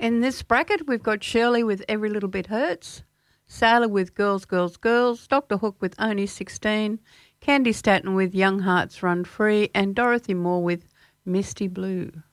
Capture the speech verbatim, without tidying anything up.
In this bracket, we've got Shirley with Every Little Bit Hurts, Sailor with Girls, Girls, Girls, Doctor Hook with Only sixteen, Candy Staton with Young Hearts Run Free, and Dorothy Moore with Misty Blue.